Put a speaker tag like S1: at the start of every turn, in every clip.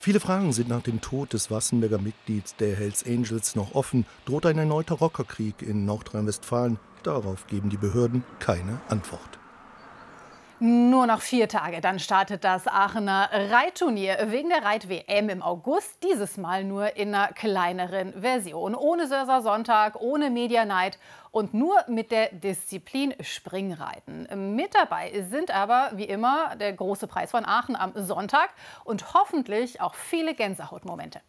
S1: Viele Fragen sind nach dem Tod des Wassenberger Mitglieds der Hells Angels noch offen. Droht ein erneuter Rockerkrieg in Nordrhein-Westfalen? Darauf geben die Behörden keine Antwort.
S2: Nur noch 4 Tage, dann startet das Aachener Reitturnier wegen der Reit-WM im August. Dieses Mal nur in einer kleineren Version. Ohne Sörser Sonntag, ohne Media Night und nur mit der Disziplin Springreiten. Mit dabei sind aber, wie immer, der große Preis von Aachen am Sonntag und hoffentlich auch viele Gänsehautmomente.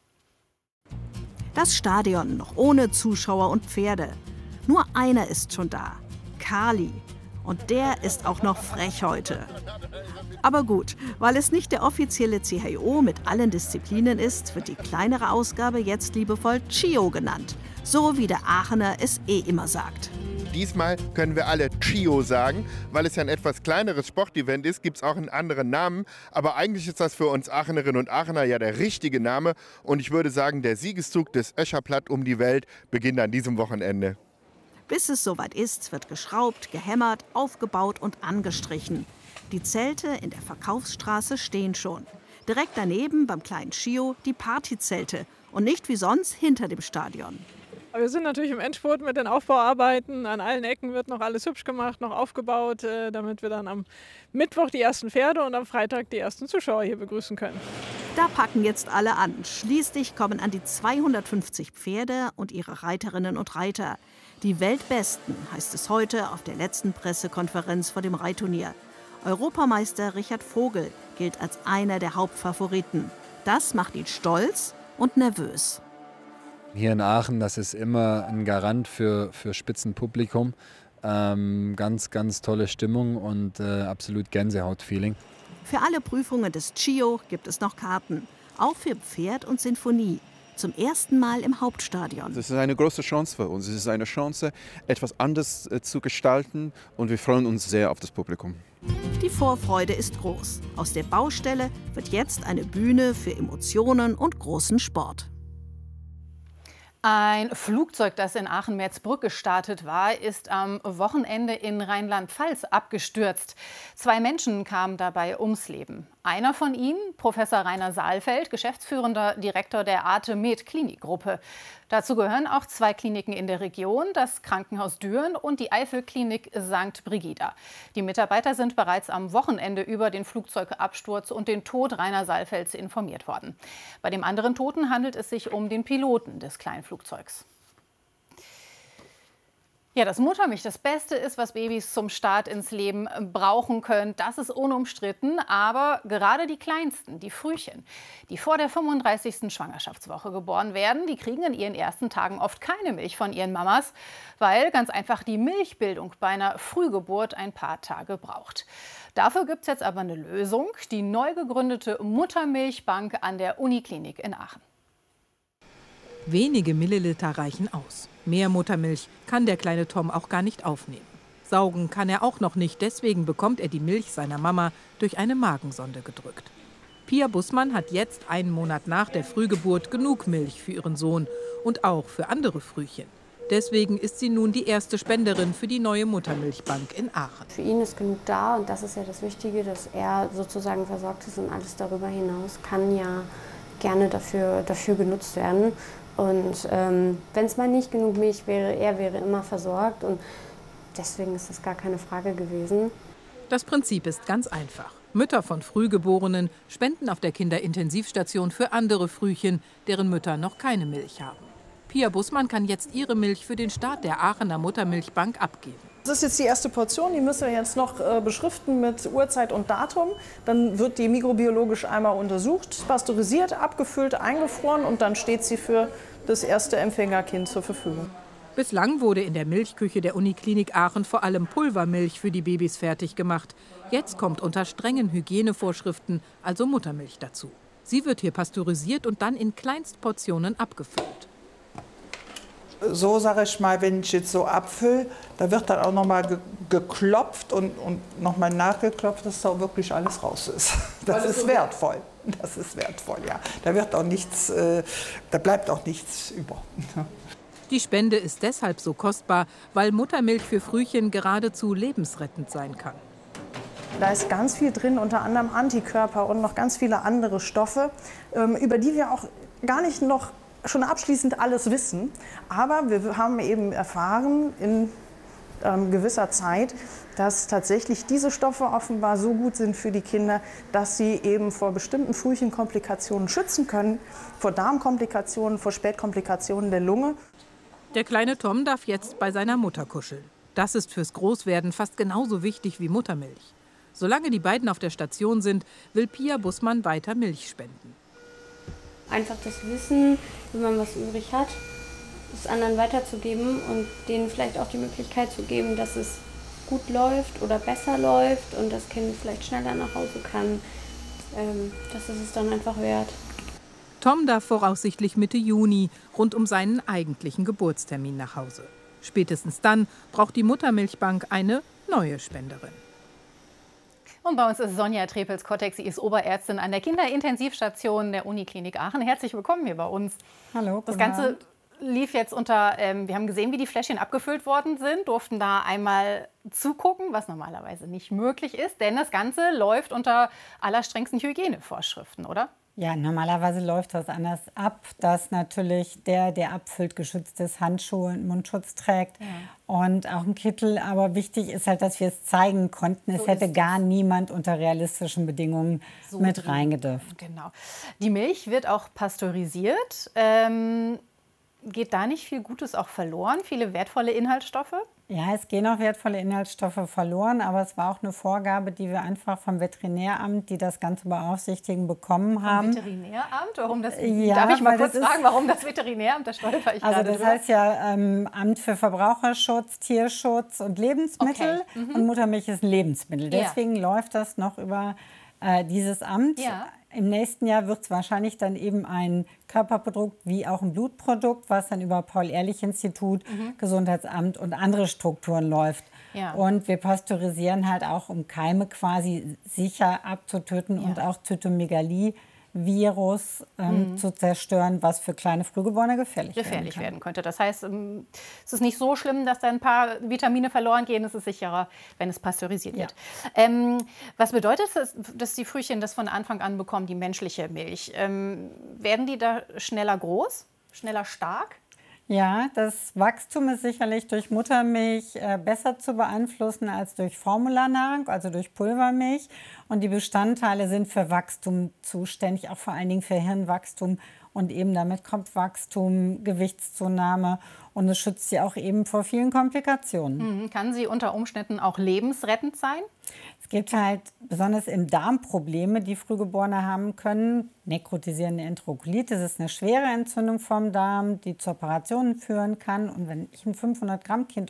S3: Das Stadion noch ohne Zuschauer und Pferde. Nur einer ist schon da, Kali. Und der ist auch noch frech heute. Aber gut, weil es nicht der offizielle CHIO mit allen Disziplinen ist, wird die kleinere Ausgabe jetzt liebevoll Chio genannt. So wie der Aachener es immer sagt.
S4: Diesmal können wir alle Chio sagen, weil es ja ein etwas kleineres Sportevent ist, gibt es auch einen anderen Namen. Aber eigentlich ist das für uns Aachenerinnen und Aachener ja der richtige Name. Und ich würde sagen, der Siegeszug des Öscherplatt um die Welt beginnt an diesem Wochenende.
S3: Bis es soweit ist, wird geschraubt, gehämmert, aufgebaut und angestrichen. Die Zelte in der Verkaufsstraße stehen schon. Direkt daneben beim kleinen Chio die Partyzelte und nicht wie sonst hinter dem Stadion.
S5: Wir sind natürlich im Endspurt mit den Aufbauarbeiten. An allen Ecken wird noch alles hübsch gemacht, noch aufgebaut, damit wir dann am Mittwoch die ersten Pferde und am Freitag die ersten Zuschauer hier begrüßen können.
S3: Da packen jetzt alle an. Schließlich kommen an die 250 Pferde und ihre Reiterinnen und Reiter. Die Weltbesten, heißt es heute auf der letzten Pressekonferenz vor dem Reitturnier. Europameister Richard Vogel gilt als einer der Hauptfavoriten. Das macht ihn stolz und nervös.
S6: Hier in Aachen, das ist immer ein Garant für Spitzenpublikum. Ganz, ganz tolle Stimmung und absolut Gänsehaut-Feeling.
S3: Für alle Prüfungen des Chio gibt es noch Karten. Auch für Pferd und Sinfonie. Zum ersten Mal im Hauptstadion.
S7: Das ist eine große Chance für uns. Es ist eine Chance, etwas anderes zu gestalten. Und wir freuen uns sehr auf das Publikum.
S3: Die Vorfreude ist groß. Aus der Baustelle wird jetzt eine Bühne für Emotionen und großen Sport.
S2: Ein Flugzeug, das in Aachen-Merzbrück gestartet war, ist am Wochenende in Rheinland-Pfalz abgestürzt. 2 Menschen kamen dabei ums Leben. Einer von ihnen, Professor Rainer Saalfeld, geschäftsführender Direktor der Arte-Med-Klinik-Gruppe. Dazu gehören auch 2 Kliniken in der Region, das Krankenhaus Düren und die Eifelklinik St. Brigida. Die Mitarbeiter sind bereits am Wochenende über den Flugzeugabsturz und den Tod Rainer Saalfelds informiert worden. Bei dem anderen Toten handelt es sich um den Piloten des kleinen Flugzeugs. Ja, dass Muttermilch das Beste ist, was Babys zum Start ins Leben brauchen können, das ist unumstritten. Aber gerade die Kleinsten, die Frühchen, die vor der 35. Schwangerschaftswoche geboren werden, die kriegen in ihren ersten Tagen oft keine Milch von ihren Mamas, weil ganz einfach die Milchbildung bei einer Frühgeburt ein paar Tage braucht. Dafür gibt es jetzt aber eine Lösung, die neu gegründete Muttermilchbank an der Uniklinik in Aachen.
S8: Wenige Milliliter reichen aus. Mehr Muttermilch kann der kleine Tom auch gar nicht aufnehmen. Saugen kann er auch noch nicht, deswegen bekommt er die Milch seiner Mama durch eine Magensonde gedrückt. Pia Bussmann hat jetzt, einen Monat nach der Frühgeburt, genug Milch für ihren Sohn und auch für andere Frühchen. Deswegen ist sie nun die erste Spenderin für die neue Muttermilchbank in Aachen.
S9: Für ihn ist genug da und das ist ja das Wichtige, dass er sozusagen versorgt ist und alles darüber hinaus kann ja gerne dafür genutzt werden. Und wenn es mal nicht genug Milch wäre, er wäre immer versorgt und deswegen ist das gar keine Frage gewesen.
S8: Das Prinzip ist ganz einfach. Mütter von Frühgeborenen spenden auf der Kinderintensivstation für andere Frühchen, deren Mütter noch keine Milch haben. Pia Bussmann kann jetzt ihre Milch für den Start der Aachener Muttermilchbank abgeben.
S10: Das ist jetzt die erste Portion, die müssen wir jetzt noch beschriften mit Uhrzeit und Datum. Dann wird die mikrobiologisch einmal untersucht, pasteurisiert, abgefüllt, eingefroren und dann steht sie für das erste Empfängerkind zur Verfügung.
S8: Bislang wurde in der Milchküche der Uniklinik Aachen vor allem Pulvermilch für die Babys fertig gemacht. Jetzt kommt unter strengen Hygienevorschriften also Muttermilch dazu. Sie wird hier pasteurisiert und dann in Kleinstportionen abgefüllt.
S11: So sage ich mal, wenn ich jetzt so abfülle, da wird dann auch noch mal geklopft und noch mal nachgeklopft, dass da wirklich alles raus ist. Das ist wertvoll. Das ist wertvoll, ja. Da wird auch nichts, da bleibt auch nichts über.
S8: Die Spende ist deshalb so kostbar, weil Muttermilch für Frühchen geradezu lebensrettend sein kann.
S10: Da ist ganz viel drin, unter anderem Antikörper und noch ganz viele andere Stoffe, über die wir auch gar nicht noch schon abschließend alles wissen. Aber wir haben eben erfahren in gewisser Zeit, dass tatsächlich diese Stoffe offenbar so gut sind für die Kinder, dass sie eben vor bestimmten Frühchenkomplikationen schützen können, vor Darmkomplikationen, vor Spätkomplikationen der Lunge.
S8: Der kleine Tom darf jetzt bei seiner Mutter kuscheln. Das ist fürs Großwerden fast genauso wichtig wie Muttermilch. Solange die beiden auf der Station sind, will Pia Bussmann weiter Milch spenden.
S9: Einfach das Wissen, wenn man was übrig hat, es anderen weiterzugeben und denen vielleicht auch die Möglichkeit zu geben, dass es gut läuft oder besser läuft und das Kind vielleicht schneller nach Hause kann. Das ist es dann einfach wert.
S8: Tom darf voraussichtlich Mitte Juni rund um seinen eigentlichen Geburtstermin nach Hause. Spätestens dann braucht die Muttermilchbank eine neue Spenderin.
S2: Und bei uns ist Sonja Trepels-Kottek. Sie ist Oberärztin an der Kinderintensivstation der Uniklinik Aachen. Herzlich willkommen hier bei uns.
S12: Hallo.
S2: Das Ganze lief jetzt unter, wir haben gesehen, wie die Fläschchen abgefüllt worden sind, durften da einmal zugucken, was normalerweise nicht möglich ist, denn das Ganze läuft unter allerstrengsten Hygienevorschriften, oder?
S12: Ja, normalerweise läuft das anders ab, dass natürlich der abfüllt, geschützt ist, Handschuhe und Mundschutz trägt und auch ein Kittel. Aber wichtig ist halt, dass wir es zeigen konnten. Es hätte gar niemand unter realistischen Bedingungen mit reingedürft.
S2: Genau. Die Milch wird auch pasteurisiert. Geht da nicht viel Gutes auch verloren? Viele wertvolle Inhaltsstoffe?
S12: Ja, es gehen auch wertvolle Inhaltsstoffe verloren, aber es war auch eine Vorgabe, die wir einfach vom Veterinäramt, die das Ganze beaufsichtigen, bekommen haben.
S2: Vom Veterinäramt? Warum das?
S12: Ja,
S2: darf ich mal kurz fragen, warum das Veterinäramt? Da stolper ich
S12: also das heißt ja Amt für Verbraucherschutz, Tierschutz und Lebensmittel.
S2: Okay.
S12: Und Muttermilch ist ein Lebensmittel. Deswegen läuft das noch über dieses Amt.
S2: Ja.
S12: Im nächsten Jahr wird es wahrscheinlich dann eben ein Körperprodukt wie auch ein Blutprodukt, was dann über Paul-Ehrlich-Institut, Gesundheitsamt und andere Strukturen läuft.
S2: Ja.
S12: Und wir pasteurisieren halt auch, um Keime quasi sicher abzutöten und auch Zytomegalie-Virus zu zerstören, was für kleine Frühgeborene gefährlich
S2: werden könnte. Das heißt, es ist nicht so schlimm, dass da ein paar Vitamine verloren gehen. Es ist sicherer, wenn es pasteurisiert wird. Was bedeutet es, dass die Frühchen das von Anfang an bekommen, die menschliche Milch? Werden die da schneller groß, schneller stark?
S12: Ja, das Wachstum ist sicherlich durch Muttermilch besser zu beeinflussen als durch Formularnahrung, also durch Pulvermilch. Und die Bestandteile sind für Wachstum zuständig, auch vor allen Dingen für Hirnwachstum und eben damit Kopfwachstum, Gewichtszunahme. Und es schützt sie auch eben vor vielen Komplikationen.
S2: Kann sie unter Umständen auch lebensrettend sein?
S12: Es gibt halt besonders im Darm Probleme, die Frühgeborene haben können. Nekrotisierende Enterokolitis ist eine schwere Entzündung vom Darm, die zu Operationen führen kann. Und wenn ich ein 500-Gramm-Kind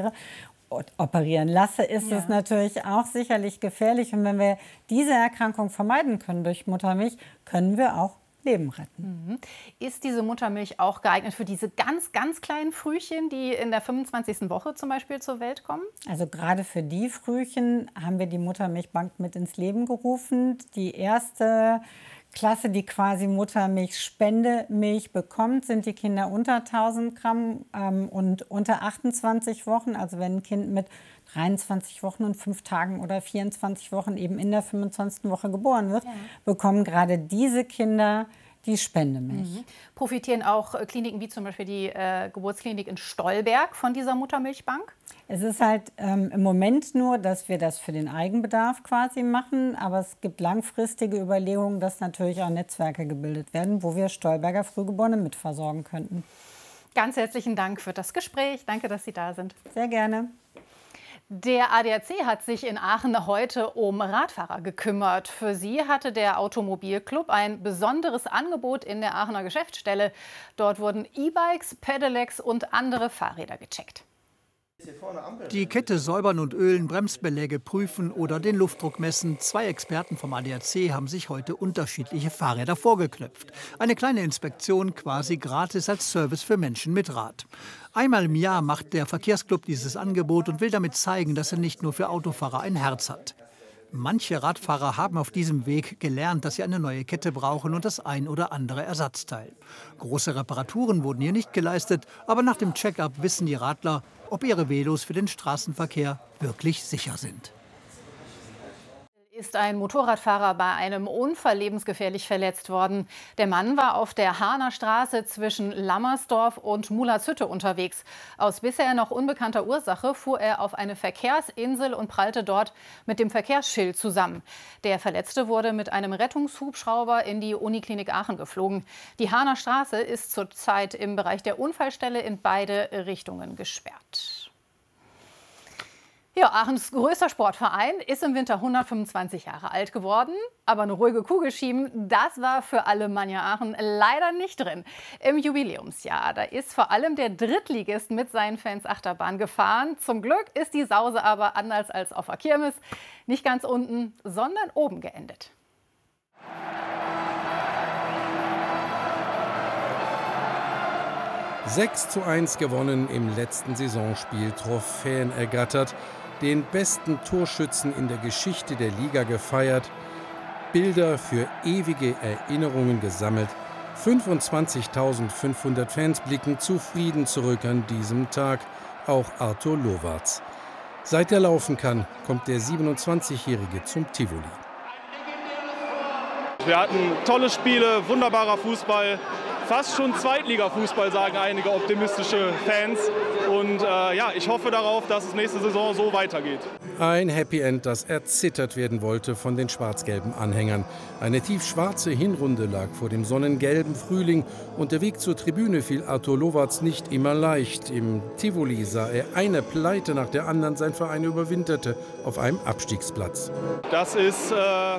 S12: operieren lasse, ist es natürlich auch sicherlich gefährlich. Und wenn wir diese Erkrankung vermeiden können durch Muttermilch, können wir auch Leben retten.
S2: Ist diese Muttermilch auch geeignet für diese ganz, ganz kleinen Frühchen, die in der 25. Woche zum Beispiel zur Welt kommen?
S12: Also gerade für die Frühchen haben wir die Muttermilchbank mit ins Leben gerufen. Die erste Klasse, die quasi Muttermilch-Spendemilch bekommt, sind die Kinder unter 1000 Gramm und unter 28 Wochen. Also wenn ein Kind mit 23 Wochen und 5 Tagen oder 24 Wochen eben in der 25. Woche geboren wird, bekommen gerade diese Kinder die Spendemilch.
S2: Profitieren auch Kliniken wie zum Beispiel die Geburtsklinik in Stolberg von dieser Muttermilchbank?
S12: Es ist halt im Moment nur, dass wir das für den Eigenbedarf quasi machen, aber es gibt langfristige Überlegungen, dass natürlich auch Netzwerke gebildet werden, wo wir Stolberger Frühgeborene mitversorgen könnten.
S2: Ganz herzlichen Dank für das Gespräch. Danke, dass Sie da sind.
S12: Sehr gerne.
S2: Der ADAC hat sich in Aachen heute um Radfahrer gekümmert. Für sie hatte der Automobilclub ein besonderes Angebot in der Aachener Geschäftsstelle. Dort wurden E-Bikes, Pedelecs und andere Fahrräder gecheckt.
S13: Die Kette säubern und ölen, Bremsbeläge prüfen oder den Luftdruck messen. 2 Experten vom ADAC haben sich heute unterschiedliche Fahrräder vorgeknöpft. Eine kleine Inspektion quasi gratis als Service für Menschen mit Rad. Einmal im Jahr macht der Verkehrsclub dieses Angebot und will damit zeigen, dass er nicht nur für Autofahrer ein Herz hat. Manche Radfahrer haben auf diesem Weg gelernt, dass sie eine neue Kette brauchen und das ein oder andere Ersatzteil. Große Reparaturen wurden hier nicht geleistet, aber nach dem Check-up wissen die Radler, ob ihre Velos für den Straßenverkehr wirklich sicher sind.
S2: Ist ein Motorradfahrer bei einem Unfall lebensgefährlich verletzt worden. Der Mann war auf der Hahner Straße zwischen Lammersdorf und Mulatshütte unterwegs. Aus bisher noch unbekannter Ursache fuhr er auf eine Verkehrsinsel und prallte dort mit dem Verkehrsschild zusammen. Der Verletzte wurde mit einem Rettungshubschrauber in die Uniklinik Aachen geflogen. Die Hahner Straße ist zurzeit im Bereich der Unfallstelle in beide Richtungen gesperrt. Ja, Aachens größter Sportverein ist im Winter 125 Jahre alt geworden. Aber eine ruhige Kugel schieben, das war für Alemannia Aachen leider nicht drin. Im Jubiläumsjahr, da ist vor allem der Drittligist mit seinen Fans Achterbahn gefahren. Zum Glück ist die Sause aber anders als auf der Kirmes nicht ganz unten, sondern oben geendet.
S14: (6:1) gewonnen im letzten Saisonspiel, Trophäen ergattert, den besten Torschützen in der Geschichte der Liga gefeiert, Bilder für ewige Erinnerungen gesammelt. 25.500 Fans blicken zufrieden zurück an diesem Tag, auch Arthur Lowartz. Seit er laufen kann, kommt der 27-Jährige zum Tivoli.
S15: Wir hatten tolle Spiele, wunderbarer Fußball. Fast schon Zweitliga-Fußball, sagen einige optimistische Fans. Und ja, ich hoffe darauf, dass es nächste Saison so weitergeht.
S14: Ein Happy End, das erzittert werden wollte von den schwarz-gelben Anhängern. Eine tiefschwarze Hinrunde lag vor dem sonnengelben Frühling. Und der Weg zur Tribüne fiel Arthur Lowartz nicht immer leicht. Im Tivoli sah er eine Pleite nach der anderen. Sein Verein überwinterte auf einem Abstiegsplatz.
S15: Das ist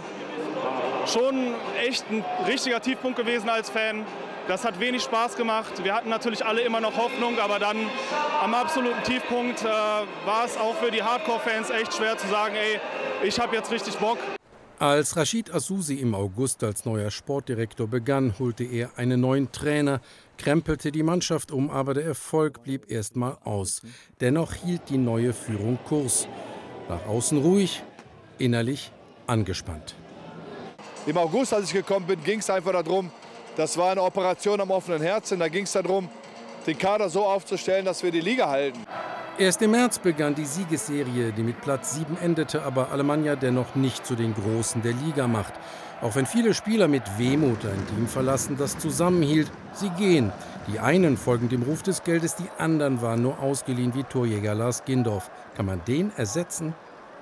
S15: schon echt ein richtiger Tiefpunkt gewesen als Fan. Das hat wenig Spaß gemacht. Wir hatten natürlich alle immer noch Hoffnung, aber dann am absoluten Tiefpunkt war es auch für die Hardcore-Fans echt schwer zu sagen, ey, ich habe jetzt richtig Bock.
S14: Als Rashid Asusi im August als neuer Sportdirektor begann, holte er einen neuen Trainer, krempelte die Mannschaft um, aber der Erfolg blieb erst mal aus. Dennoch hielt die neue Führung Kurs. Nach außen ruhig, innerlich angespannt.
S16: Im August, als ich gekommen bin, ging es einfach darum, das war eine Operation am offenen Herzen. Da ging es darum, den Kader so aufzustellen, dass wir die Liga halten.
S14: Erst im März begann die Siegesserie, die mit Platz 7 endete, aber Alemannia dennoch nicht zu den Großen der Liga macht. Auch wenn viele Spieler mit Wehmut ein Team verlassen, das zusammenhielt, sie gehen. Die einen folgen dem Ruf des Geldes, die anderen waren nur ausgeliehen wie Torjäger Lars Gindorf. Kann man den ersetzen?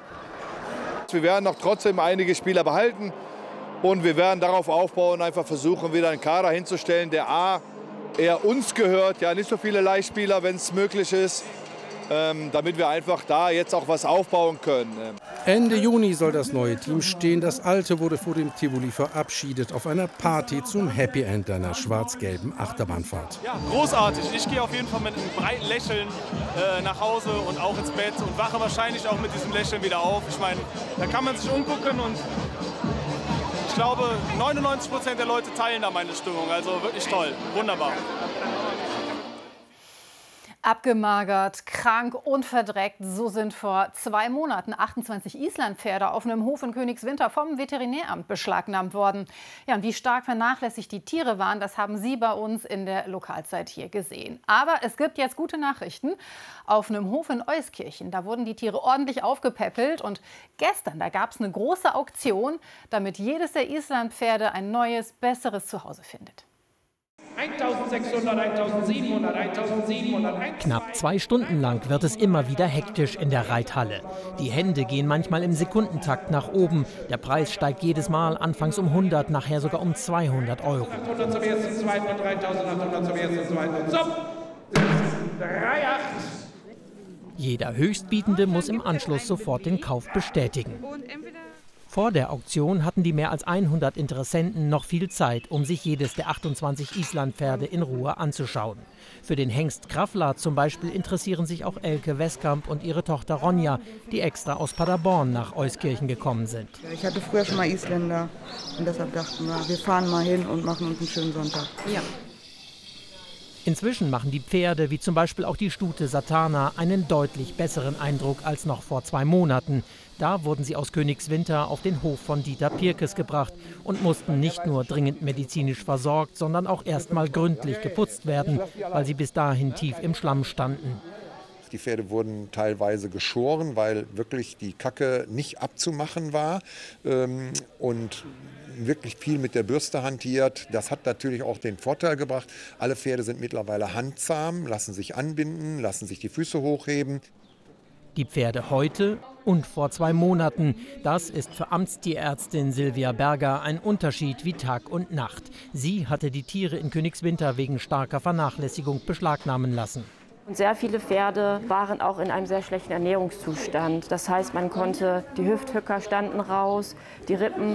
S16: Wir werden noch trotzdem einige Spieler behalten. Und wir werden darauf aufbauen, einfach versuchen, wieder einen Kader hinzustellen, der A, eher uns gehört, ja nicht so viele Leihspieler, wenn es möglich ist, damit wir einfach da jetzt auch was aufbauen können.
S14: Ende Juni soll das neue Team stehen. Das alte wurde vor dem Tivoli verabschiedet auf einer Party zum Happy End einer schwarz-gelben Achterbahnfahrt.
S15: Ja, großartig. Ich gehe auf jeden Fall mit einem breiten Lächeln nach Hause und auch ins Bett und wache wahrscheinlich auch mit diesem Lächeln wieder auf. Ich meine, da kann man sich umgucken und ich glaube, 99% der Leute teilen da meine Stimmung. Also wirklich toll, wunderbar.
S2: Abgemagert, krank und verdreckt, so sind vor 2 Monaten 28 Islandpferde auf einem Hof in Königswinter vom Veterinäramt beschlagnahmt worden. Ja, und wie stark vernachlässigt die Tiere waren, das haben Sie bei uns in der Lokalzeit hier gesehen. Aber es gibt jetzt gute Nachrichten. Auf einem Hof in Euskirchen, da wurden die Tiere ordentlich aufgepäppelt. Und gestern, da gab es eine große Auktion, damit jedes der Islandpferde ein neues, besseres Zuhause findet.
S17: 1600, 1700, 1700. Knapp 2 Stunden lang wird es immer wieder hektisch in der Reithalle. Die Hände gehen manchmal im Sekundentakt nach oben. Der Preis steigt jedes Mal, anfangs um 100, nachher sogar um 200 Euro.
S18: 800 zum ersten, zweiten und 3800 zum ersten, zweiten und zum 3,8.
S17: Jeder Höchstbietende muss im Anschluss sofort den Kauf bestätigen. Vor der Auktion hatten die mehr als 100 Interessenten noch viel Zeit, um sich jedes der 28 Islandpferde in Ruhe anzuschauen. Für den Hengst Krafla zum Beispiel interessieren sich auch Elke Westkamp und ihre Tochter Ronja, die extra aus Paderborn nach Euskirchen gekommen sind.
S19: Ich hatte früher schon mal Isländer und deshalb dachten wir fahren mal hin und machen uns einen schönen Sonntag. Ja.
S17: Inzwischen machen die Pferde, wie zum Beispiel auch die Stute Satana, einen deutlich besseren Eindruck als noch vor 2 Monaten. Da wurden sie aus Königswinter auf den Hof von Dieter Pirkes gebracht und mussten nicht nur dringend medizinisch versorgt, sondern auch erst mal gründlich geputzt werden, weil sie bis dahin tief im Schlamm standen.
S20: Die Pferde wurden teilweise geschoren, weil wirklich die Kacke nicht abzumachen war und wirklich viel mit der Bürste hantiert. Das hat natürlich auch den Vorteil gebracht, alle Pferde sind mittlerweile handzahm, lassen sich anbinden, lassen sich die Füße hochheben.
S17: Die Pferde heute und vor 2 Monaten, das ist für Amtstierärztin Silvia Berger ein Unterschied wie Tag und Nacht. Sie hatte die Tiere in Königswinter wegen starker Vernachlässigung beschlagnahmen lassen.
S21: Und sehr viele Pferde waren auch in einem sehr schlechten Ernährungszustand. Das heißt, man konnte, die Hüfthöcker standen raus, die Rippen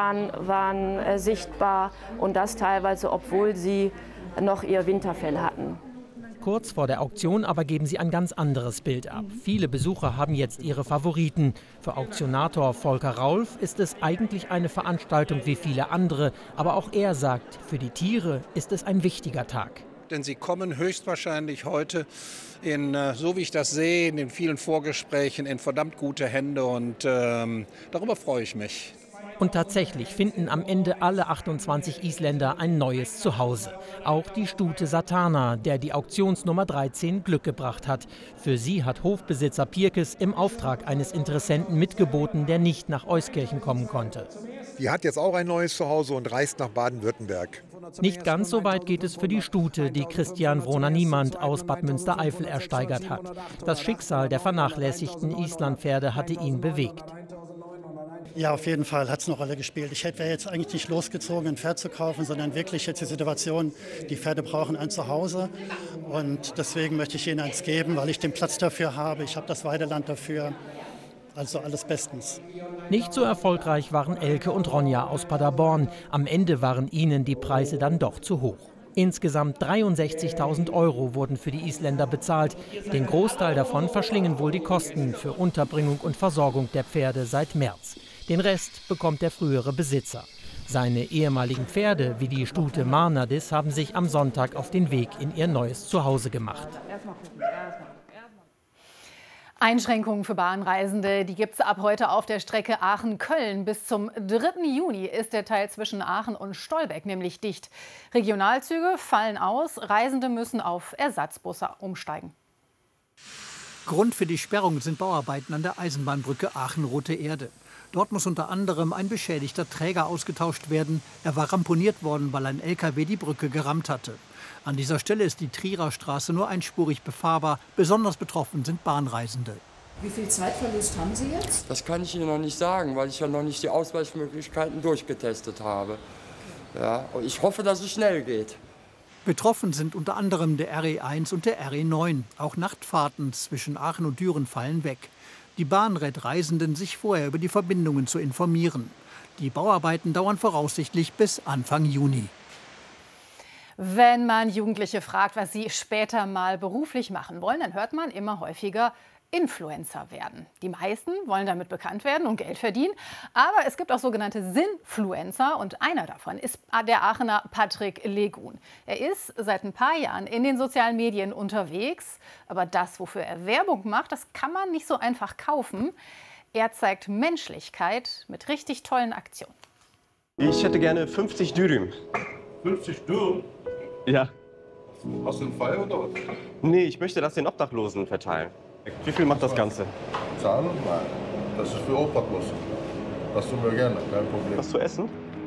S21: waren sichtbar und das teilweise, obwohl sie noch ihr Winterfell hatten.
S17: Kurz vor der Auktion aber geben sie ein ganz anderes Bild ab. Viele Besucher haben jetzt ihre Favoriten. Für Auktionator Volker Raulf ist es eigentlich eine Veranstaltung wie viele andere. Aber auch er sagt, für die Tiere ist es ein wichtiger Tag.
S22: Denn sie kommen höchstwahrscheinlich heute so wie ich das sehe, in den vielen Vorgesprächen in verdammt gute Hände und darüber freue ich mich.
S17: Und tatsächlich finden am Ende alle 28 Isländer ein neues Zuhause. Auch die Stute Satana, der die Auktionsnummer 13 Glück gebracht hat. Für sie hat Hofbesitzer Pirkes im Auftrag eines Interessenten mitgeboten, der nicht nach Euskirchen kommen konnte.
S20: Die hat jetzt auch ein neues Zuhause und reist nach Baden-Württemberg.
S17: Nicht ganz so weit geht es für die Stute, die Christian Wroner-Niemand aus Bad Münstereifel ersteigert hat. Das Schicksal der vernachlässigten Islandpferde hatte ihn bewegt.
S23: Ja, auf jeden Fall hat es eine Rolle gespielt. Ich wäre jetzt eigentlich nicht losgezogen, ein Pferd zu kaufen, sondern wirklich jetzt die Situation, die Pferde brauchen ein Zuhause. Und deswegen möchte ich ihnen eins geben, weil ich den Platz dafür habe. Ich habe das Weideland dafür. Also alles bestens.
S17: Nicht so erfolgreich waren Elke und Ronja aus Paderborn. Am Ende waren ihnen die Preise dann doch zu hoch. Insgesamt 63.000 € wurden für die Isländer bezahlt. Den Großteil davon verschlingen wohl die Kosten für Unterbringung und Versorgung der Pferde seit März. Den Rest bekommt der frühere Besitzer. Seine ehemaligen Pferde, wie die Stute Marnadis, haben sich am Sonntag auf den Weg in ihr neues Zuhause gemacht.
S2: Einschränkungen für Bahnreisende, die gibt es ab heute auf der Strecke Aachen-Köln. Bis zum 3. Juni ist der Teil zwischen Aachen und Stolberg nämlich dicht. Regionalzüge fallen aus, Reisende müssen auf Ersatzbusse umsteigen.
S13: Grund für die Sperrung sind Bauarbeiten an der Eisenbahnbrücke Aachen-Rote Erde. Dort muss unter anderem ein beschädigter Träger ausgetauscht werden. Er war ramponiert worden, weil ein LKW die Brücke gerammt hatte. An dieser Stelle ist die Trierer Straße nur einspurig befahrbar. Besonders betroffen sind Bahnreisende.
S24: Wie viel Zeitverlust haben Sie jetzt?
S25: Das kann ich Ihnen noch nicht sagen, weil ich ja noch nicht die Ausweichmöglichkeiten durchgetestet habe. Ja, ich hoffe, dass es schnell geht.
S13: Betroffen sind unter anderem der RE1 und der RE9. Auch Nachtfahrten zwischen Aachen und Düren fallen weg. Die Bahn rät Reisenden, sich vorher über die Verbindungen zu informieren. Die Bauarbeiten dauern voraussichtlich bis Anfang Juni.
S2: Wenn man Jugendliche fragt, was sie später mal beruflich machen wollen, dann hört man immer häufiger Influencer werden. Die meisten wollen damit bekannt werden und Geld verdienen. Aber es gibt auch sogenannte Sinnfluencer und einer davon ist der Aachener Patrick Legun. Er ist seit ein paar Jahren in den sozialen Medien unterwegs. Aber das, wofür er Werbung macht, das kann man nicht so einfach kaufen. Er zeigt Menschlichkeit mit richtig tollen Aktionen.
S26: Ich hätte gerne 50 Dürüm.
S27: 50 Dürüm?
S26: Ja.
S27: Hast du einen Feier oder was?
S26: Nee, ich möchte das den Obdachlosen verteilen. Wie viel macht das Ganze?
S27: Zahlen? Nein. Das ist für Obdachlose. Das tun wir gerne, kein Problem.
S26: Was zu essen?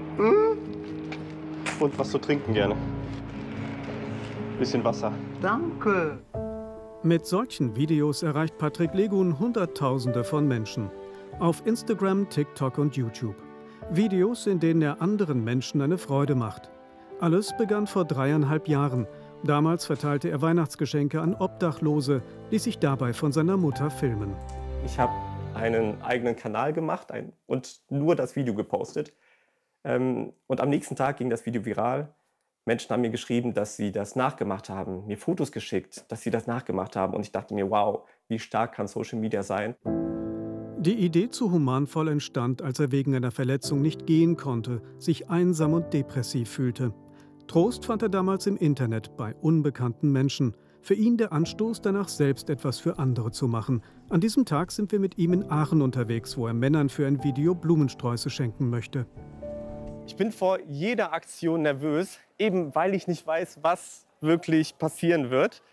S26: Und was zu trinken gerne. Bisschen Wasser.
S28: Danke. Mit solchen Videos erreicht Patrick Legun Hunderttausende von Menschen. Auf Instagram, TikTok und YouTube. Videos, in denen er anderen Menschen eine Freude macht. Alles begann vor 3,5 Jahren. Damals verteilte er Weihnachtsgeschenke an Obdachlose, ließ sich dabei von seiner Mutter filmen.
S26: Ich habe einen eigenen Kanal gemacht und nur das Video gepostet. Und am nächsten Tag ging das Video viral. Menschen haben mir geschrieben, dass sie das nachgemacht haben, mir Fotos geschickt, dass sie das nachgemacht haben. Und ich dachte mir, wow, wie stark kann Social Media sein?
S28: Die Idee zu Humanvoll entstand, als er wegen einer Verletzung nicht gehen konnte, sich einsam und depressiv fühlte. Trost fand er damals im Internet bei unbekannten Menschen. Für ihn der Anstoß, danach selbst etwas für andere zu machen. An diesem Tag sind wir mit ihm in Aachen unterwegs, wo er Männern für ein Video Blumensträuße schenken möchte.
S26: Ich bin vor jeder Aktion nervös, eben weil ich nicht weiß, was wirklich passieren wird.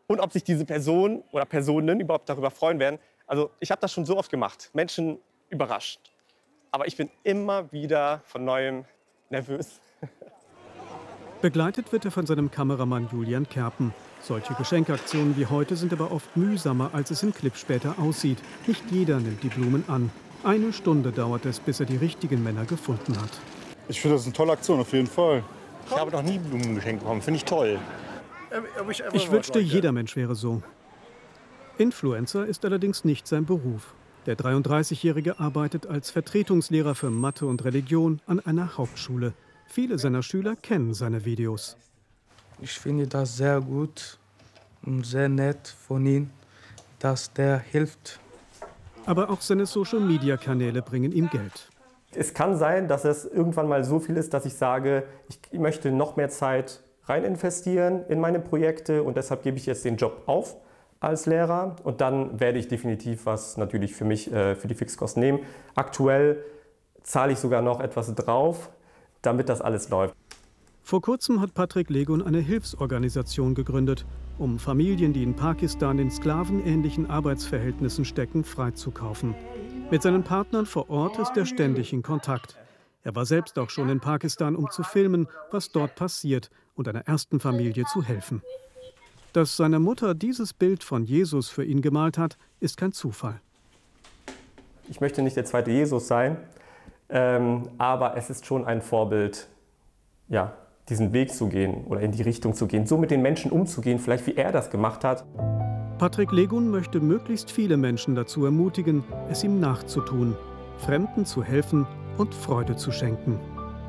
S26: und ob sich diese Person oder Personen überhaupt darüber freuen werden. Also ich habe das schon so oft gemacht, Menschen überrascht. Aber ich bin immer wieder von Neuem nervös.
S28: Begleitet wird er von seinem Kameramann Julian Kerpen. Solche Geschenkaktionen wie heute sind aber oft mühsamer, als es im Clip später aussieht. Nicht jeder nimmt die Blumen an. 1 Stunde dauert es, bis er die richtigen Männer gefunden hat.
S1: Ich finde das eine tolle Aktion, auf jeden Fall.
S26: Ich habe noch nie Blumen geschenkt bekommen, finde ich toll.
S28: Ich wünschte, jeder Mensch wäre so. Influencer ist allerdings nicht sein Beruf. Der 33-Jährige arbeitet als Vertretungslehrer für Mathe und Religion an einer Hauptschule. Viele seiner Schüler kennen seine Videos.
S3: Ich finde das sehr gut und sehr nett von ihm, dass der hilft.
S28: Aber auch seine Social-Media-Kanäle bringen ihm Geld.
S26: Es kann sein, dass es irgendwann mal so viel ist, dass ich sage, ich möchte noch mehr Zeit rein investieren in meine Projekte und deshalb gebe ich jetzt den Job auf als Lehrer und dann werde ich definitiv was natürlich für mich, für die Fixkosten nehmen. Aktuell zahle ich sogar noch etwas drauf, damit das alles läuft.
S28: Vor kurzem hat Patrick Legun eine Hilfsorganisation gegründet, um Familien, die in Pakistan in sklavenähnlichen Arbeitsverhältnissen stecken, freizukaufen. Mit seinen Partnern vor Ort ist er ständig in Kontakt. Er war selbst auch schon in Pakistan, um zu filmen, was dort passiert und einer ersten Familie zu helfen. Dass seine Mutter dieses Bild von Jesus für ihn gemalt hat, ist kein Zufall.
S26: Ich möchte nicht der zweite Jesus sein, aber es ist schon ein Vorbild, ja, diesen Weg zu gehen oder in die Richtung zu gehen, so mit den Menschen umzugehen, vielleicht wie er das gemacht hat.
S28: Patrick Legun möchte möglichst viele Menschen dazu ermutigen, es ihm nachzutun, Fremden zu helfen und Freude zu schenken.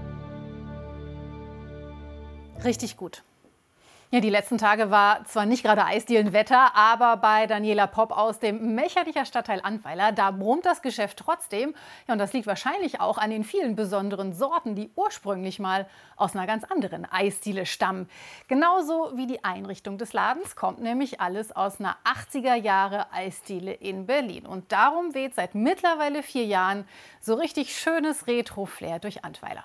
S2: Richtig gut. Ja, die letzten Tage war zwar nicht gerade Eisdielenwetter, aber bei Daniela Popp aus dem Mecherlicher Stadtteil Antweiler, da brummt das Geschäft trotzdem. Ja, und das liegt wahrscheinlich auch an den vielen besonderen Sorten, die ursprünglich mal aus einer ganz anderen Eisdiele stammen. Genauso wie die Einrichtung des Ladens kommt nämlich alles aus einer 80er-Jahre-Eisdiele in Berlin. Und darum weht seit mittlerweile 4 Jahren so richtig schönes Retro-Flair durch Antweiler.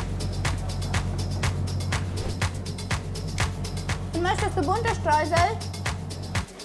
S4: Möchtest du bunte Streusel?